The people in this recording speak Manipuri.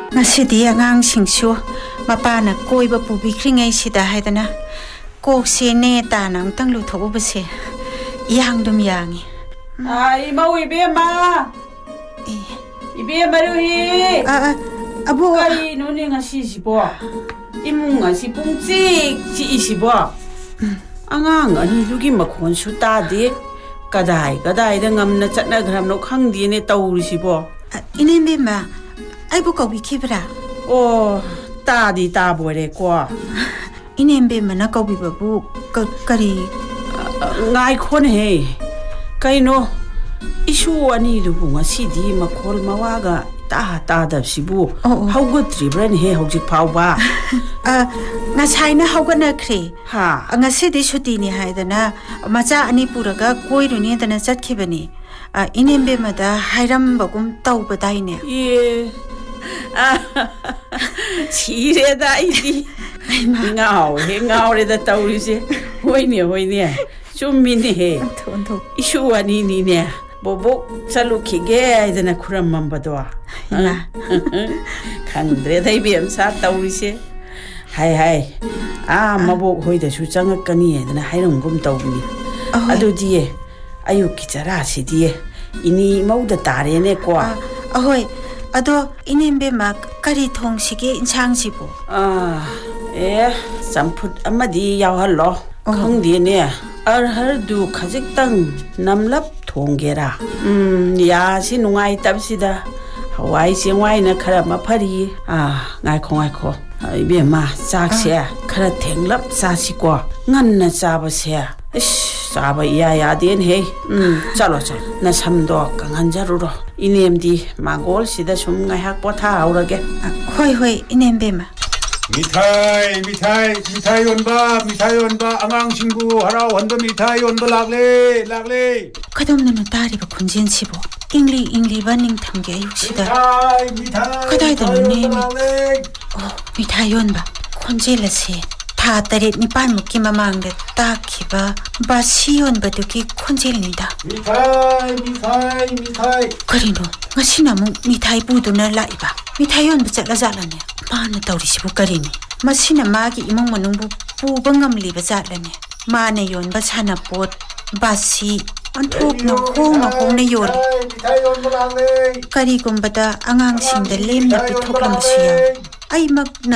Ngasi angsingsu mapana koiba pubikhringaysidha haidana kokse ne tana amtang luthobase yangdum yangi. Ai mau ibema. Ibema ruhi. Abu kai noni ngasi sibo. Imung ngasi pungcik ci isibo. Angang ani lugi makhon su tade. Kadai da ngamna chatnagram no khangdi ne tawrisibo. Inembema aibu kawbikibra. Oh, tadi tabore ko. Inembema na kawbibabu kari ngai khon he. Kaino isu ani du ngasidi makhol mawaga ta dabsibu haugatribran he haujik phawba ngasaina hauganakre ha ngasidi sutini haidana macha ani puraga koiruni dana chatkibani inembe mada hairam bagum tawbadaine ye chireda idi ngau da tawrise hoine chumini he isu ani ni ne bobo chalu khige aidana khuram mambado khandre dai bem sa tawrise hai mabok hoida su changakani aidana hairam gum tawbini adudi ayuk ki chara sidi ini mauda tare ne ko ahoi ado inembe mak kari thong sige insang sibo samput amadi yawhallo khangdi ne har du khajik tang namlap thonggera ya si nungai tabsida hawai singwai na khara mafari ngai kho ibe ma chak se khara thenglap sa si ko ngan na chaba se chaba ya den he chalo na samdo kangan jaruro inemdi magol sida sum ngai hak potha aurage hoi inembe ma 미타이 온바 안강 친구 하라 원도 미타이 온도 락레 카돔는 따리바 군진 시보 잉리 바닝 탐게 육시다 카다이다는 네미 미타이 온바 콘질라세 타 따릿 니pan 무기 마망데 딱키바 바시 온바두기 콘질니다 미타이 그리노 ngasi나무 미타이 부두나 라이바 미타이 온바 잣라잘라네 마나 tawrisibu karini masina magi imong manungbu puba ngamliba jatlane mane yonba sanapot basi anthokna hongna yon karigumbada angangsingda lemna pithoklambasu yaw ai mak